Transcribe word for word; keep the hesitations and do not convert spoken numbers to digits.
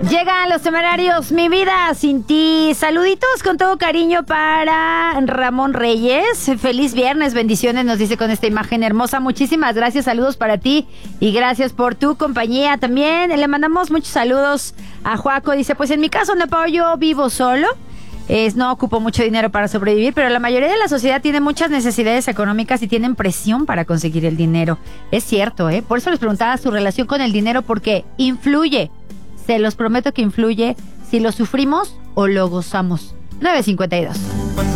Llegan los temerarios, mi vida sin ti. Saluditos con todo cariño para Ramón Reyes. Feliz viernes, bendiciones, nos dice con esta imagen hermosa. Muchísimas gracias, saludos para ti y gracias por tu compañía. También le mandamos muchos saludos a Joaco. Dice, pues en mi caso, no, Pau, yo vivo solo. Es, no ocupo mucho dinero para sobrevivir, pero la mayoría de la sociedad tiene muchas necesidades económicas y tienen presión para conseguir el dinero. Es cierto, ¿eh? Por eso les preguntaba su relación con el dinero, porque influye. Se los prometo que influye si lo sufrimos o lo gozamos. nueve cincuenta y dos.